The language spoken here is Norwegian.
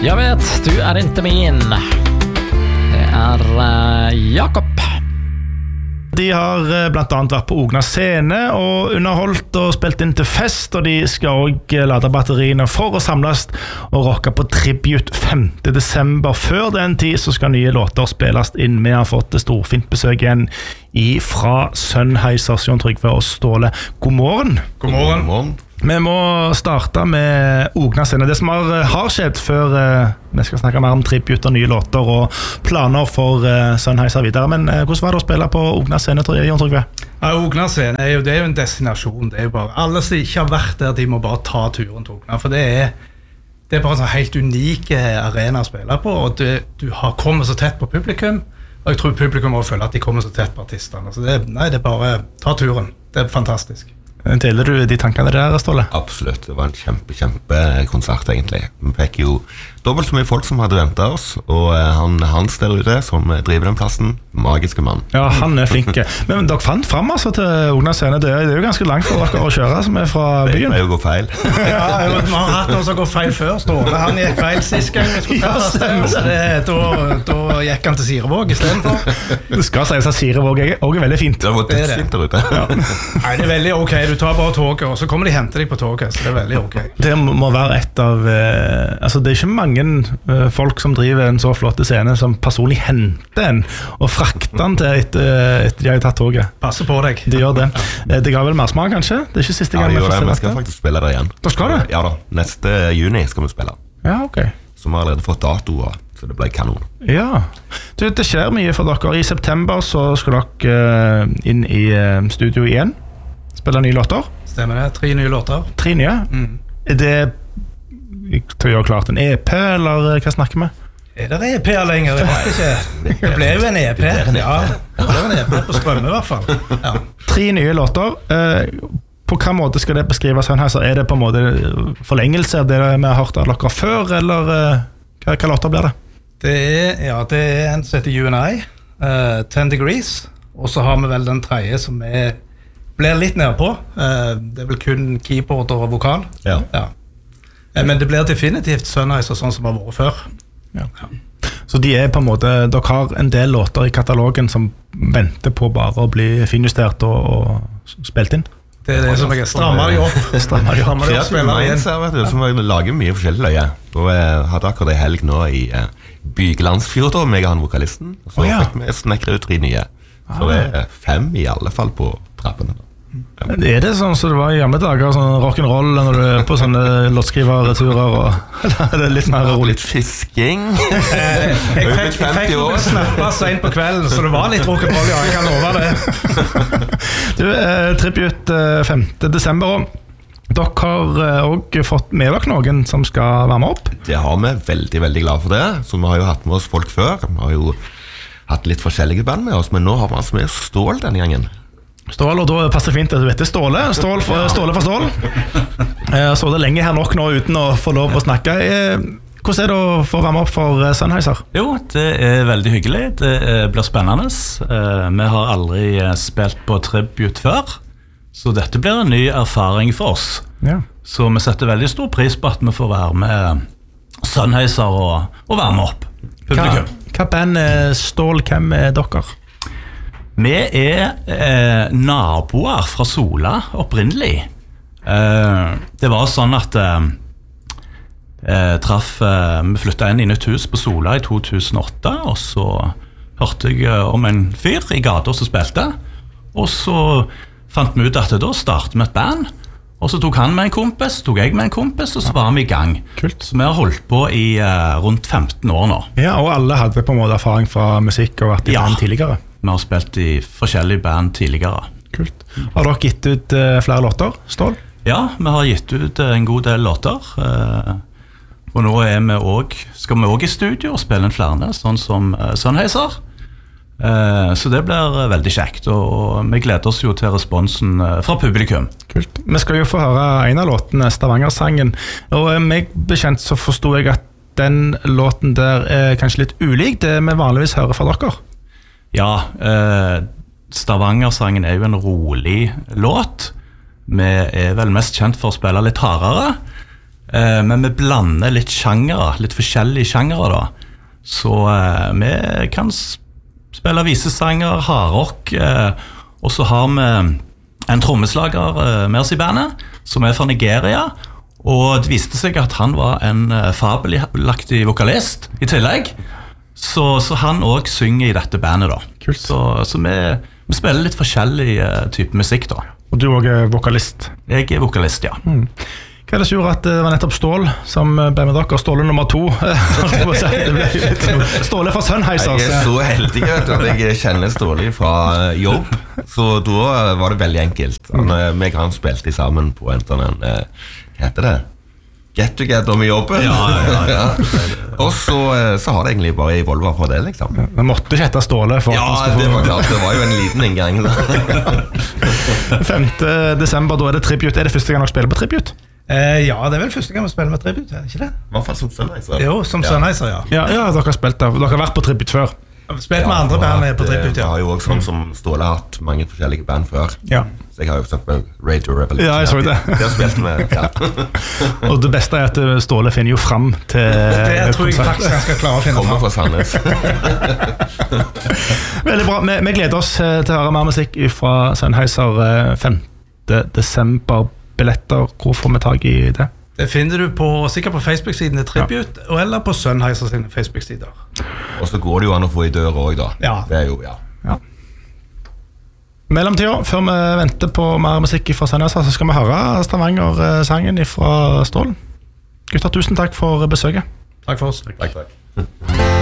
Jag vet, du är inte min. Det är Jakob. De har blant annet vært på Ogna scene og underholdt og spilt inn til fest, og de skal også lade batteriene for å samles og rocke på Tribute 5. desember. Før den tid så skal nye låter spilles inn. Vi har fått storfint besøk igjen fra Sennheiser, Jon Trygve og Ståle. God morgen. God morgen. Vi må starte med Ogna scene. Det som har skjedd før vi skal snakke mer om tribute og nye låter og planer for Sennheiser videre. Men hvordan var det å spille på Ogna scene, Jon Trygve? Ja, Ogna scene er jo en destinasjon. Det er jo bare, alle som ikke har vært der, de må bare ta turen til Ogna. For det er bare en sånn helt unik arena å spille på, og du har kommet så tett på publikum, og jeg tror publikum også føler at de kommer så tett på artistene. Så det er bare ta turen. Det er fantastisk. Deler du de tankene der, Ståle? Absolutt, det var en kjempekonsert egentlig. Vi fikk jo dobbelt så mye folk som hadde ventet oss, og Hans der ute som driver den plassen, magiske mann. Ja, han er flink. Men dere fant frem altså til Ogna scene. Det er jo ganske langt for dere å kjøre, som er fra byen. Det er jo gå feil. Ja, vi har hatt noen som går feil før, Ståle. Han gikk feil sist gang vi skulle treffes. Da gikk han til Sirevåg i stedet for. Det skal sies at Sirevåg er også veldig fint. Det var dødsfint der ute. Ja. Nei, det er veldig ok. Du tar bare toget, og så kommer de og henter deg på toget, så det er veldig ok. Det må være et av altså det er ikke mange folk som driver en så flott scene som personlig henter en og frakter den til etter de har tatt toget. Passer på deg. De gjør det. Det ga vel mer smak, kanskje? Det er ikke siste gang vi får se vi skal faktisk spille der igjen. Da skal det? Ja da, neste juni skal vi spille. Ja, ok. Så vi har allerede fått datoer, så det ble kanon. Ja, det skjer mye for dere. I september så skal dere inn i studio igjen, spille nye låter. Stemmer det, 3 nye låter. 3 nye? Er det til å gjøre klart en EP, eller hva snakker vi? Er det EP lenger? Jeg vet ikke. Det ble jo en EP. Ja, det ble en EP på Strømme i hvert fall. Ja. 3 nye låter. På hvilken måte skal det beskrives? Er det på en måte forlengelse av det vi har hørt av dere før, eller hva låter blir det? Det er en som heter UNI, 10 Degrees, og så har vi vel den tredje som blir litt nede på. Det er vel kun keyboard og vokal. Ja. Men det blir definitivt Sennheiser sånn som har vært før. Ja. Så de på en måte, dere har en del låter i katalogen som venter på bare å bli finjustert og spilt inn? Det er det som jeg strammer de opp. Strammer de opp. Som lager mye forskjellig løye. Og jeg hadde akkurat en helg nå i Bygelandsfjord, og meg og han vokalisten. Så fikk vi snekre ut 3 nye. Så det er 5 i alle fall på trappene. Er det sånn som det var i gamle dager, sånn rock'n'roll når du er på sånne låtskriverturer, eller er det litt mer rolig? Litt fisking. Jeg fikk noen snapper sent på kvelden, så det var litt rock'n'roll, ja, jeg kan love det. Du, Tribute 5. desember, dere har også fått med dere noen som skal være med opp? Det har vi veldig, veldig glad for det. Så vi har jo hatt med oss folk før. Vi har jo hatt litt forskjellige band med oss, men nå har vi altså med Stål denne gangen. Stål, og da passer det fint at du vet det Ståle for Stål. Så det lenge her nok nå uten å få lov å snakke. Hvordan er det å få være med opp for Sennheiser? Jo, det er veldig hyggelig. Det blir spennende. Vi har aldri spilt på tribute før, så dette blir en ny erfaring for oss. Ja. Så vi setter veldig stor pris på at vi får være med Sennheiser og være med opp. Publikum. Hva band Stål, hvem er dere? Vi naboer fra Sola opprinnelig. Det var sånn at vi flyttet inn i nytt hus på Sola i 2008, og så hørte jeg om en fyr i gata som spilte, og så fant vi ut at da startet vi et band, og så tok han med en kompis, tok jeg med en kompis, og så var vi i gang. Kult. Så vi har holdt på i rundt 15 år nå. Ja, og alle hadde på en måte erfaring fra musikk og vært i band tidligere. Vi har spilt i forskjellige band tidligere. Kult. Har dere gitt ut flere låter, Stål? Ja, vi har gitt ut en god del låter. Og nå skal vi også i studio og spille en flere, sånn som Sennheiser. Så det blir veldig kjekt, og vi gleder oss jo til responsen fra publikum. Kult. Vi skal jo få høre en av låtene, Stavanger-sangen. Og meg bekjent så forstod jeg at den låten der er kanskje litt ulik det vi vanligvis hører fra dere. Ja, Stavanger-sangen er jo en rolig låt. Vi er vel mest kjent for å spille litt hardere. Men vi blander litt sjangere, litt forskjellige sjangere da. Så vi kan spille visesanger, hardrock, og så har vi en trommeslager med oss i bandet, som fra Nigeria, og det viste seg at han var en fabelaktig vokalist i tillegg, så han også synger i dette bandet da. Kult. Så vi spiller litt forskjellig type musikk da. Og du også vokalist. Jeg vokalist, ja. Hva det som gjorde at det var nettopp Stål som ble med dere, Ståle nummer 2? Ståle fra Sennheiser. Jeg så heldig at jeg kjenner Ståle fra jobb, så da var det veldig enkelt. Jeg og han spilte sammen på en sånn, heter det? Get together med jobben. Ja. Og så har det egentlig bare evolvet fra det, liksom. Vi måtte ikke hette Ståle for ja, det var klart. Det var jo en liten inngang. 5. desember, da det Tribute. Det første gang dere spiller på Tribute? Ja, det vel første gang vi spiller med Tribute, ikke det? I hvert fall som Sennheiser. Jo, som Sennheiser, ja. Ja, dere har spilt der. Dere har vært på Tribute før. Spilt med andre band på Tribute, ja. Jeg har jo også sånn som Ståle har hatt mange forskjellige band før. Ja. Så jeg har jo sagt med Radio Revolution. Ja, jeg så det. Det har spilt med, Og det beste at Ståle finner jo frem til det tror jeg faktisk han skal klare å finne kommer frem. fra Sandnes. Veldig bra. Vi gleder oss til å høre mer musikk fra Sennheiser 5. desember. Billetter, hvor får vi tag i det? Det finner du sikkert på Facebook-siden til Tribute, eller på Sennheiser sine Facebook-sider. Og så går det jo an å få i døra også da. Ja. Det er jo, Mellomtida, før vi venter på mer musikk fra Sennheiser, så skal vi høre Stavanger-sangen fra Stålen. Gutter, tusen takk for besøket. Takk for oss. Takk.